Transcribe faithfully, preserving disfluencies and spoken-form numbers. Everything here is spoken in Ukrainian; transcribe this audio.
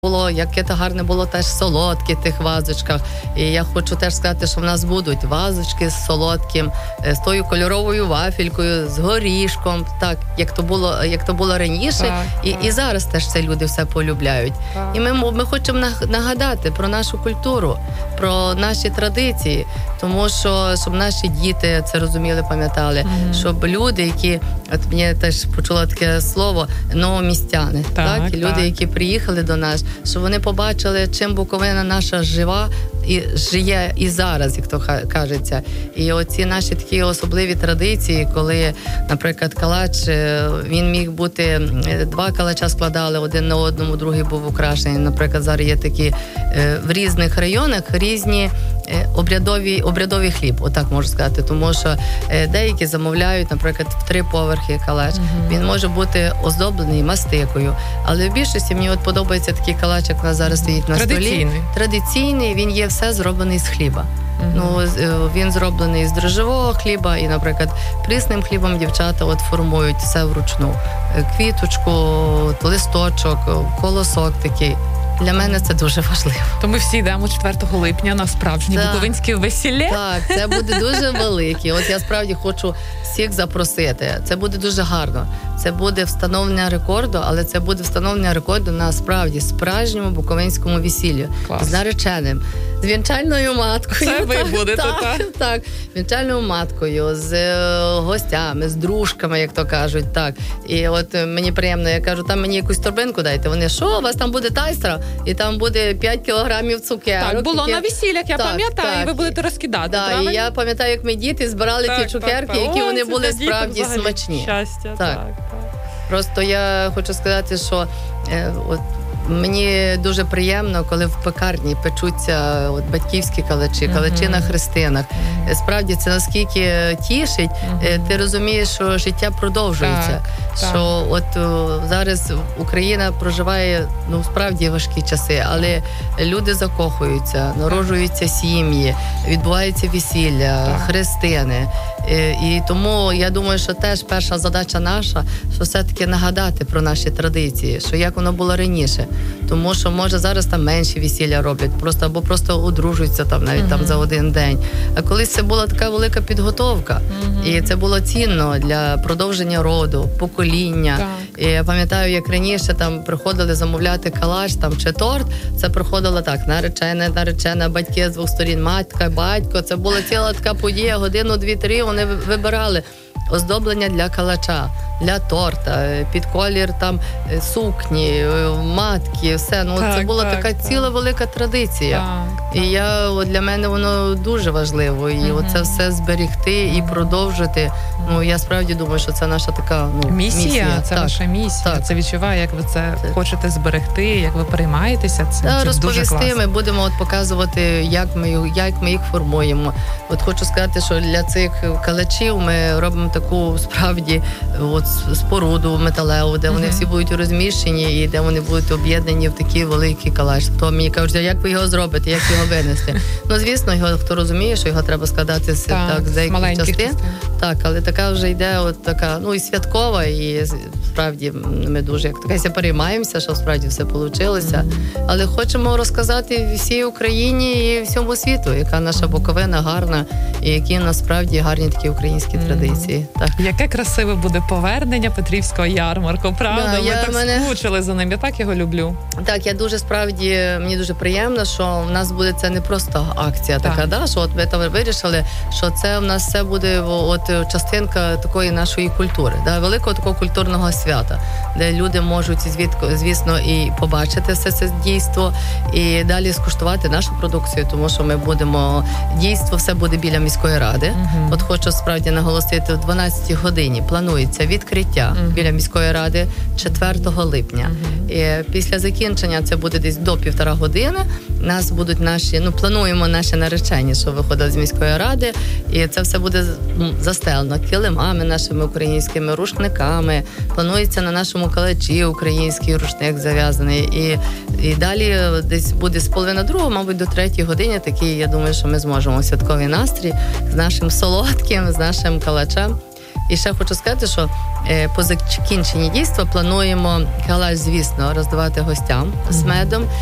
було, яке то гарне було теж солодке в тих вазочках. І я хочу теж сказати, що в нас будуть вазочки з солодким, з тою кольоровою вафелькою, з горішком, так, як то було, як то було раніше. Так, і, так. і зараз теж це люди все полюбляють. Так. І ми, ми хочемо нагадати про нашу культуру, про наші традиції, тому що, щоб наші діти це розуміли, пам'ятали, mm-hmm. щоб люди, які, от мені теж почула таке слово, новомістяни, так, так, так? І люди, так. які приїхали до нас, щоб вони побачили, чим Буковина наша жива і жиє і зараз, як то кажеться. І оці наші такі особливі традиції, коли, наприклад, калач, він міг бути, два калача складали один на одному, другий був украшений. Наприклад, зараз є такі в різних районах різні обрядові, обрядовий хліб, отак можу сказати, тому що деякі замовляють, наприклад, в три поверхи калач. Mm-hmm. Він може бути оздоблений мастикою, але в більшості мені от подобається такий калач, як у нас зараз стоїть на Традиційний. столі. Традиційний. Він є все зроблений з хліба. Mm-hmm. Ну, він зроблений з дрожжевого хліба і, наприклад, прісним хлібом дівчата от формують все вручну. Квіточку, листочок, колосок такий. Для мене це дуже важливо. То ми всі йдемо четвертого липня на справжнє так. буковинське весілля. Так, це буде дуже велике. От я справді хочу всіх запросити. Це буде дуже гарно. Це буде встановлення рекорду, але це буде встановлення рекорду на справді справжньому буковинському весіллю. Клас. З нареченим, з вінчальною маткою. Це ви так, будете, так? Так, так. Вінчальною маткою, з е, гостями, з дружками, як то кажуть, так. І от мені приємно, я кажу, там мені якусь торбинку дайте. Вони, що, у вас там буде тайстра? І там буде п'ять кілограмів цукерок. Так, було які... на весіллях, я так, пам'ятаю, так. і ви будете розкидати, да, правильно? І я пам'ятаю, як ми діти збирали так, ті цукерки, так, так. які Ой, вони були справді взагалі смачні. Щастя, так, так. так. Просто я хочу сказати, що е, от мені дуже приємно, коли в пекарні печуться от, батьківські калачі, mm-hmm. калачі на хрестинах. Mm-hmm. Справді це наскільки тішить, mm-hmm. ти розумієш, що життя продовжується. Так, що так. от о, зараз Україна проживає, ну, справді важкі часи, але люди закохуються, народжуються сім'ї, відбуваються весілля, так. хрестини. І тому я думаю, що теж перша задача наша, що все-таки нагадати про наші традиції, що як воно було раніше. Тому що, може, зараз там менші весілля роблять, просто або просто одружуються там навіть mm-hmm. там за один день. А колись це була така велика підготовка. Mm-hmm. І це було цінно для продовження роду, покоління. Так. І я пам'ятаю, як раніше там приходили замовляти калач там чи торт, це приходило так, наречена, наречена, батьки з двох сторін, матка, батько. Це була ціла така подія, годину, дві-три, вони вибирали оздоблення для калача, для торта, під колір там сукні, матки, все. Ну, так, це була так, така так. ціла велика традиція. Так, і я, для мене воно дуже важливо. І mm-hmm. оце все зберегти і продовжити. Ну, я справді думаю, що це наша така ну, місія. місія. Це так. ваша місія. Так. Це відчуває, як ви це, це хочете зберегти, як ви переймаєтеся цим. Та, це розповісти, дуже класно. ми будемо от показувати, як ми, як ми їх формуємо. От хочу сказати, що для цих калачів ми робимо таку справді от споруду металеву, де вони mm-hmm. всі будуть розміщені і де вони будуть об'єднані в такий великий калач. То мені кажуть, як ви його зробите, як його винести. Ну, звісно, його хто розуміє, що його треба складати з, так, так, з деяких частин. частин. Так, але така вже йде от така, ну і святкова, і справді ми дуже як така переймаємося, що справді все вийшло. Mm-hmm. Але хочемо розказати всій Україні і всьому світу, яка наша Буковина гарна і які насправді гарні такі українські mm-hmm. традиції. Так. Яке красиве буде повернення Петрівського ярмарку, правда? Да, Ми я так мене... скучили за ним, я так його люблю. Так, я дуже справді, мені дуже приємно, що в нас буде це не просто акція так. така, да, що от ми там вирішили, що це в нас все буде от частинка такої нашої культури, да, великого такого культурного свята, де люди можуть, звісно, і побачити все це дійство, і далі скуштувати нашу продукцію, тому що ми будемо, дійство все буде біля міської ради. Uh-huh. От хочу справді наголосити, в дванадцятій годині планується відкриття uh-huh. біля міської ради четвертого липня. Uh-huh. І після закінчення це буде десь до півтора години. Нас будуть наші, ну, плануємо наші наречені, що виходять з міської ради, і це все буде ну, застелено килимами нашими українськими, рушниками. Планується на нашому калачі український рушник зав'язаний. І, і далі десь буде з половини другого, мабуть, до третій години такий, я думаю, що ми зможемо святковий настрій з нашим солодким, з нашим калачем І ще хочу сказати, що е, по закінченні дійства плануємо калаш, звісно, роздавати гостям з медом.